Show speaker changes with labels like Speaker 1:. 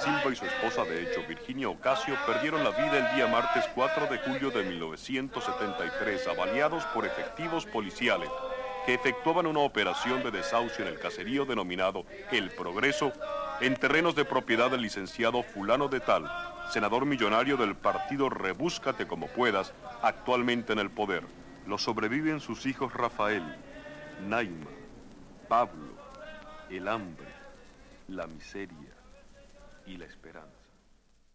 Speaker 1: Silva y su esposa de hecho, Virginia Ocasio, perdieron la vida el día martes 4 de julio de 1973, avaliados por efectivos policiales que efectuaban una operación de desahucio en el caserío denominado El Progreso, en terrenos de propiedad del licenciado fulano de tal, senador millonario del partido Rebúscate como puedas, actualmente en el poder. Los sobreviven sus hijos Rafael, Naima, Pablo, el hambre, la miseria y la esperanza.